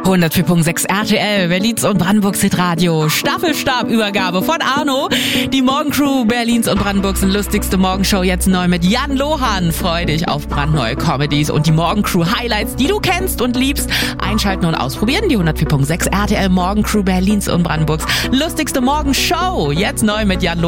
104.6 RTL, Berlins und Brandenburgs Hitradio. Staffelstabübergabe von Arno. Die Morgencrew Berlins und Brandenburgs lustigste Morgenshow jetzt neu mit Jan Lohan. Freu dich auf brandneue Comedies und die Morgencrew Highlights, die du kennst und liebst. Einschalten und ausprobieren. Die 104.6 RTL Morgencrew Berlins und Brandenburgs lustigste Morgenshow. Jetzt neu mit Jan Lohan.